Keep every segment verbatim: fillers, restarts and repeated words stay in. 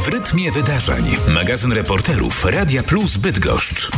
W rytmie wydarzeń. Magazyn reporterów Radia Plus Bydgoszcz.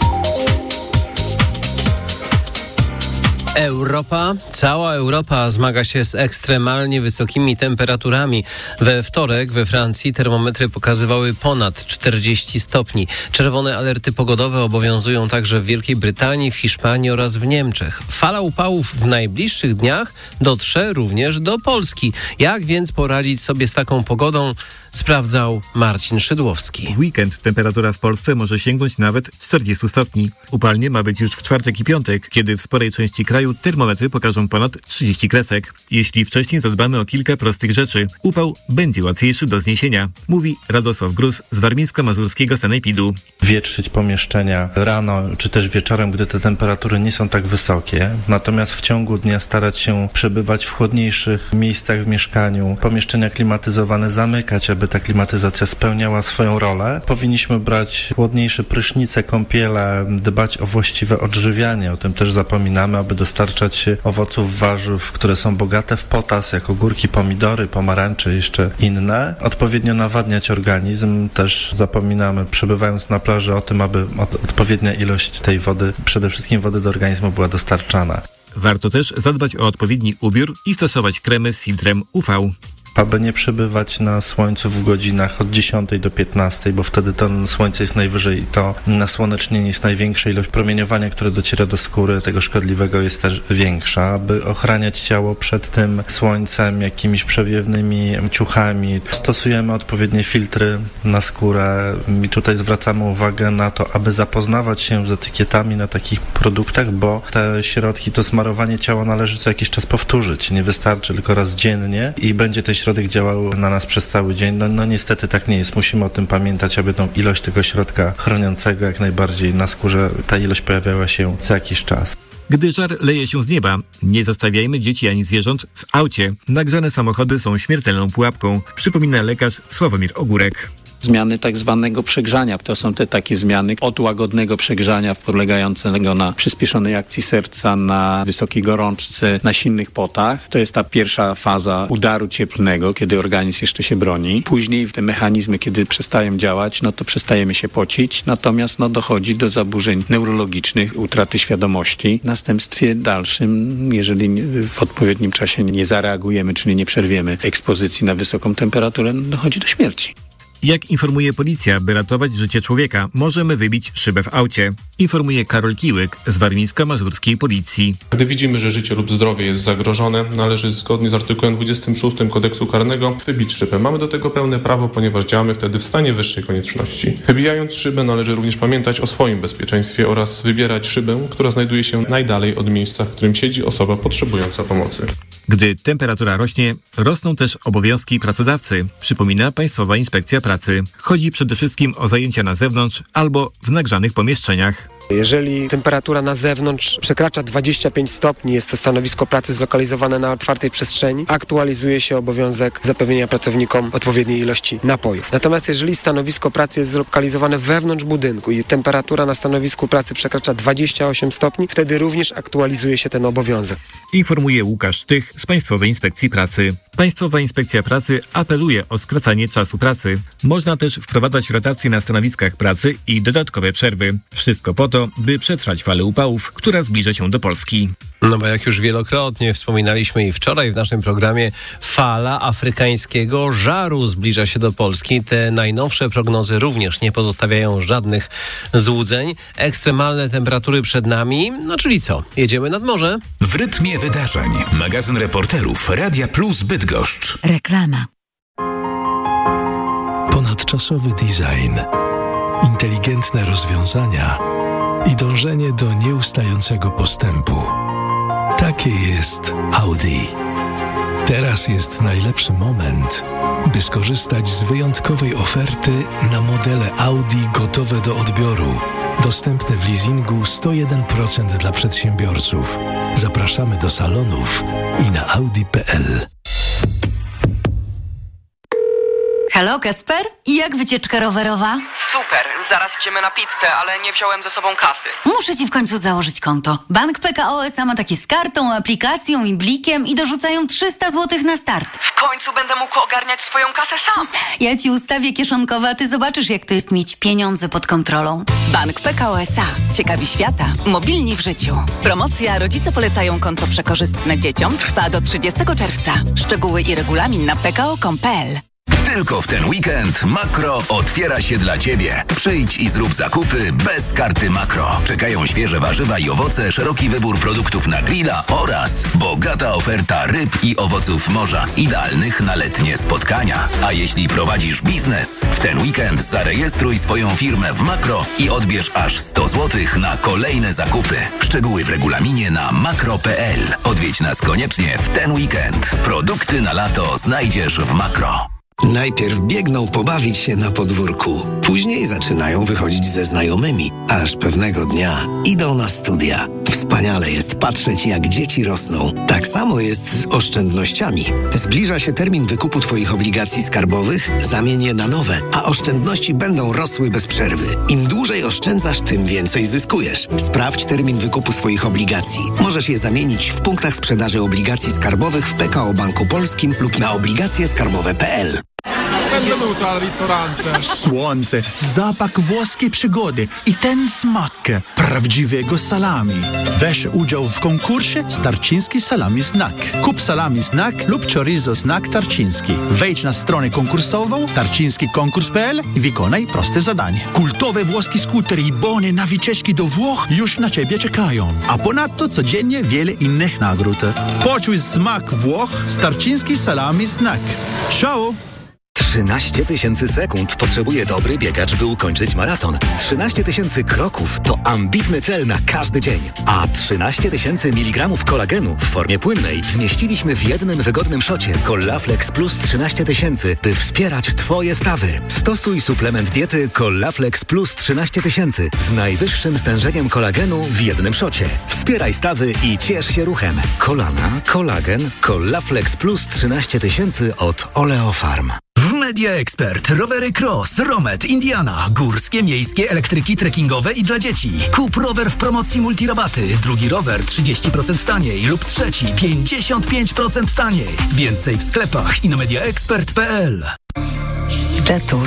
Europa, cała Europa zmaga się z ekstremalnie wysokimi temperaturami. We wtorek we Francji termometry pokazywały ponad czterdzieści stopni. Czerwone alerty pogodowe obowiązują także w Wielkiej Brytanii, w Hiszpanii oraz w Niemczech. Fala upałów w najbliższych dniach dotrze również do Polski. Jak więc poradzić sobie z taką pogodą? Sprawdzał Marcin Szydłowski. W weekend temperatura w Polsce może sięgnąć nawet czterdzieści stopni. Upalnie ma być już w czwartek i piątek, kiedy w sporej części kraju termometry pokażą ponad trzydzieści kresek. Jeśli wcześniej zadbamy o kilka prostych rzeczy, upał będzie łatwiejszy do zniesienia, mówi Radosław Gruz z warmińsko-mazurskiego sanepidu. Wietrzyć pomieszczenia rano czy też wieczorem, gdy te temperatury nie są tak wysokie. Natomiast w ciągu dnia starać się przebywać w chłodniejszych miejscach w mieszkaniu, pomieszczenia klimatyzowane zamykać, aby ta klimatyzacja spełniała swoją rolę. Powinniśmy brać chłodniejsze prysznice, kąpiele, dbać o właściwe odżywianie. O tym też zapominamy, aby dostarczać owoców, warzyw, które są bogate w potas, jak ogórki, pomidory, pomarańcze, jeszcze inne. Odpowiednio nawadniać organizm. Też zapominamy, przebywając na plaży, o tym, aby odpowiednia ilość tej wody, przede wszystkim wody do organizmu, była dostarczana. Warto też zadbać o odpowiedni ubiór i stosować kremy z filtrem U V. Aby nie przebywać na słońcu w godzinach od dziesiątej do piętnastej, bo wtedy to słońce jest najwyżej i to nasłonecznienie jest największe, ilość promieniowania, które dociera do skóry, tego szkodliwego, jest też większa. Aby ochraniać ciało przed tym słońcem, jakimiś przewiewnymi ciuchami, stosujemy odpowiednie filtry na skórę i tutaj zwracamy uwagę na to, aby zapoznawać się z etykietami na takich produktach, bo te środki, to smarowanie ciała należy co jakiś czas powtórzyć. Nie wystarczy tylko raz dziennie i będzie te środek działał na nas przez cały dzień. No, no niestety tak nie jest. Musimy o tym pamiętać, aby tą ilość tego środka chroniącego jak najbardziej na skórze, ta ilość pojawiała się co jakiś czas. Gdy żar leje się z nieba, nie zostawiajmy dzieci ani zwierząt w aucie. Nagrzane samochody są śmiertelną pułapką, przypomina lekarz Sławomir Ogórek. Zmiany tak zwanego przegrzania. To są te takie zmiany od łagodnego przegrzania polegającego na przyspieszonej akcji serca, na wysokiej gorączce, na silnych potach. To jest ta pierwsza faza udaru cieplnego, kiedy organizm jeszcze się broni. Później te mechanizmy, kiedy przestają działać, no to przestajemy się pocić. Natomiast no, dochodzi do zaburzeń neurologicznych, utraty świadomości. W następstwie dalszym, jeżeli w odpowiednim czasie nie zareagujemy, czyli nie przerwiemy ekspozycji na wysoką temperaturę, no, dochodzi do śmierci. Jak informuje policja, by ratować życie człowieka, możemy wybić szybę w aucie. Informuje Karol Kiłyk z warmińsko-mazurskiej policji. Gdy widzimy, że życie lub zdrowie jest zagrożone, należy zgodnie z artykułem dwudziestym szóstym Kodeksu Karnego wybić szybę. Mamy do tego pełne prawo, ponieważ działamy wtedy w stanie wyższej konieczności. Wybijając szybę, należy również pamiętać o swoim bezpieczeństwie oraz wybierać szybę, która znajduje się najdalej od miejsca, w którym siedzi osoba potrzebująca pomocy. Gdy temperatura rośnie, rosną też obowiązki pracodawcy, przypomina Państwowa Inspekcja Pracy. Chodzi przede wszystkim o zajęcia na zewnątrz albo w nagrzanych pomieszczeniach. Jeżeli temperatura na zewnątrz przekracza dwadzieścia pięć stopni, jest to stanowisko pracy zlokalizowane na otwartej przestrzeni, aktualizuje się obowiązek zapewnienia pracownikom odpowiedniej ilości napojów. Natomiast jeżeli stanowisko pracy jest zlokalizowane wewnątrz budynku i temperatura na stanowisku pracy przekracza dwadzieścia osiem stopni, wtedy również aktualizuje się ten obowiązek. Informuje Łukasz Stych z Państwowej Inspekcji Pracy. Państwowa Inspekcja Pracy apeluje o skracanie czasu pracy. Można też wprowadzać rotacje na stanowiskach pracy i dodatkowe przerwy. Wszystko po to, by przetrwać falę upałów, która zbliża się do Polski. No bo jak już wielokrotnie wspominaliśmy i wczoraj w naszym programie, fala afrykańskiego żaru zbliża się do Polski. Te najnowsze prognozy również nie pozostawiają żadnych złudzeń. Ekstremalne temperatury przed nami, no czyli co? Jedziemy nad morze? W rytmie wydarzeń. Magazyn reporterów Radia Plus Bydgoszcz. Reklama. Ponadczasowy design, inteligentne rozwiązania i dążenie do nieustającego postępu. Takie jest Audi. Teraz jest najlepszy moment, by skorzystać z wyjątkowej oferty na modele Audi gotowe do odbioru. Dostępne w leasingu sto jeden procent dla przedsiębiorców. Zapraszamy do salonów i na audi kropka p l. Halo, Kacper? I jak wycieczka rowerowa? Super, zaraz idziemy na pizzę, ale nie wziąłem ze sobą kasy. Muszę ci w końcu założyć konto. Bank P K O S A ma takie z kartą, aplikacją i blikiem i dorzucają trzysta złotych na start. W końcu będę mógł ogarniać swoją kasę sam. Ja ci ustawię kieszonkowe, a ty zobaczysz, jak to jest mieć pieniądze pod kontrolą. Bank P K O S A. Ciekawi świata. Mobilni w życiu. Promocja Rodzice polecają konto przekorzystne dzieciom trwa do trzydziestego czerwca. Szczegóły i regulamin na p k o kropka com kropka p l. Tylko w ten weekend Makro otwiera się dla Ciebie. Przyjdź i zrób zakupy bez karty Makro. Czekają świeże warzywa i owoce, szeroki wybór produktów na grilla oraz bogata oferta ryb i owoców morza, idealnych na letnie spotkania. A jeśli prowadzisz biznes, w ten weekend zarejestruj swoją firmę w Makro i odbierz aż sto złotych na kolejne zakupy. Szczegóły w regulaminie na makro kropka p l. Odwiedź nas koniecznie w ten weekend. Produkty na lato znajdziesz w Makro. Najpierw biegną pobawić się na podwórku, później zaczynają wychodzić ze znajomymi, aż pewnego dnia idą na studia. Wspaniale jest patrzeć, jak dzieci rosną. Tak samo jest z oszczędnościami. Zbliża się termin wykupu Twoich obligacji skarbowych, zamień je na nowe, a oszczędności będą rosły bez przerwy. Im dłużej oszczędzasz, tym więcej zyskujesz. Sprawdź termin wykupu swoich obligacji. Możesz je zamienić w punktach sprzedaży obligacji skarbowych w P K O Banku Polskim lub na obligacje skarbowe kropka p l. Benvenuto al ristorante. Słońce, zapach włoskiej przygody i ten smak prawdziwego salami. Weź udział w konkursie Tarczyński Salami Snack. Kup salami snack lub chorizo snack Tarczyński. Wejdź na stronę konkursową tarczyński konkurs kropka p l i wykonaj proste zadanie. Kultowe włoskie skutery i bony na wycieczki do Włoch już na Ciebie czekają. A ponadto codziennie wiele innych nagród. Poczuj smak Włoch z Tarczyński Salami Snack. Ciao! trzynaście tysięcy sekund potrzebuje dobry biegacz, by ukończyć maraton. trzynaście tysięcy kroków to ambitny cel na każdy dzień. A trzynaście tysięcy miligramów kolagenu w formie płynnej zmieściliśmy w jednym wygodnym szocie Collaflex Plus trzynaście tysięcy, by wspierać Twoje stawy. Stosuj suplement diety Collaflex Plus trzynaście tysięcy z najwyższym stężeniem kolagenu w jednym szocie. Wspieraj stawy i ciesz się ruchem. Kolana, kolagen, Collaflex Plus trzynaście tysięcy od Oleofarm. W Media Expert rowery Cross, Romet, Indiana, górskie, miejskie, elektryki, trekkingowe i dla dzieci. Kup rower w promocji multirabaty, drugi rower trzydzieści procent taniej lub trzeci pięćdziesiąt pięć procent taniej. Więcej w sklepach i na mediaexpert kropka p l. Jetour.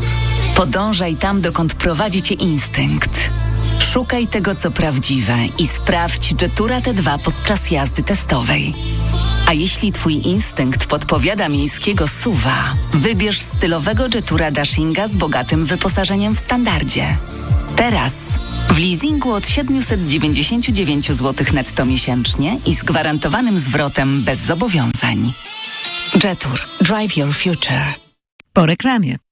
Podążaj tam, dokąd prowadzi Cię instynkt. Szukaj tego, co prawdziwe i sprawdź Jetura T dwa podczas jazdy testowej. A jeśli Twój instynkt podpowiada miejskiego S U V-a, wybierz stylowego Jetura Dashinga z bogatym wyposażeniem w standardzie. Teraz w leasingu od siedemset dziewięćdziesiąt dziewięć złotych netto miesięcznie i z gwarantowanym zwrotem bez zobowiązań. Jetour. Drive your future. Po reklamie.